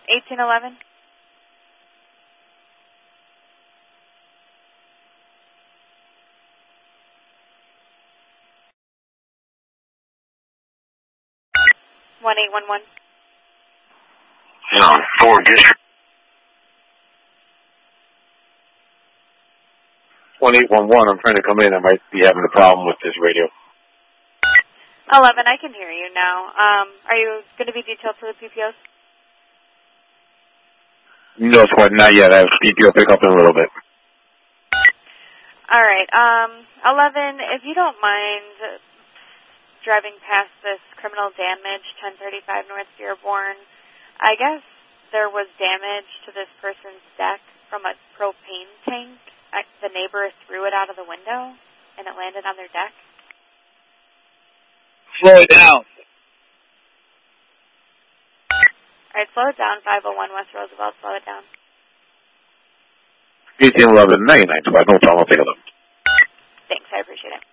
1811. One 811. No, 4 district. 1811. I'm trying to come in. I might be having a problem with this radio. 11. I can hear you now. Are you going to be detailed to the PPOs? No, squad, not yet. I have PPO pick up in a little bit. All right. 11. If you don't mind driving past this criminal damage, 1035 North Dearborn, I guess there was damage to this person's deck from a propane tank. The neighbor threw it out of the window, and it landed on their deck. Slow it down. All right, slow it down, 501 West Roosevelt. Slow it down. 1811, 99, no problem. I'll take a look. Thanks, I appreciate it.